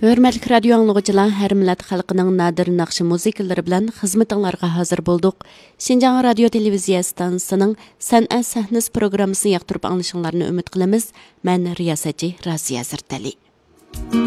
Hörmətli radio anlıqçılar, hər millət xalqının nadir naqşı musiqilləri bilan xizmətinizə hazır bolduq. Şinjan radio televiziya stansiyasının Sənət səhnəsi proqramını yaxtırıb anlaşınlarını ümid qılırıq. Mən riyasətçi Raziya Zirtəli.